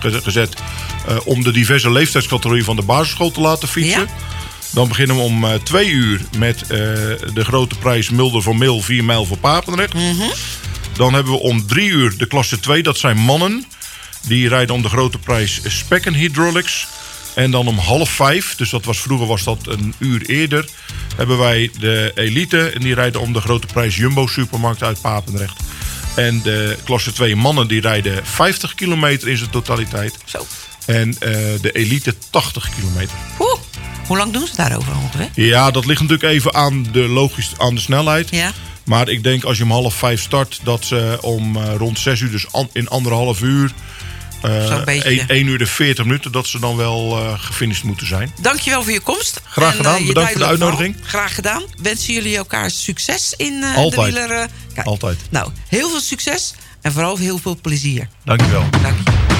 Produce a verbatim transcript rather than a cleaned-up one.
gezet uh, om de diverse leeftijdscategorieën van de basisschool te laten fietsen. Ja. Dan beginnen we om uh, twee uur met uh, de grote prijs Mulder voor Mil, vier mijl voor Papendrecht. Mm-hmm. Dan hebben we om drie uur de klasse twee, dat zijn mannen. Die rijden om de grote prijs Spekken Hydraulics. En dan om half vijf, dus dat was, vroeger was dat een uur eerder, hebben wij de elite. En die rijden om de grote prijs Jumbo Supermarkt uit Papendrecht. En de klasse twee mannen die rijden vijftig kilometer in zijn totaliteit. Zo. En uh, de elite tachtig kilometer. Oeh, hoe lang doen ze daarover ongeveer? Ja, dat ligt natuurlijk even aan de, logisch, aan de snelheid. Ja. Maar ik denk als je om half vijf start, dat ze om uh, rond zes uur, dus an, in anderhalf uur... Uh, één uur en veertig minuten, dat ze dan wel uh, gefinished moeten zijn. Dankjewel voor je komst. Graag gedaan, en, uh, bedankt voor de uitnodiging. Verhaal. Graag gedaan. Wensen jullie elkaar succes in uh, Altijd. de wieler. Uh, Altijd. Nou, heel veel succes en vooral heel veel plezier. Dankjewel. Dank je.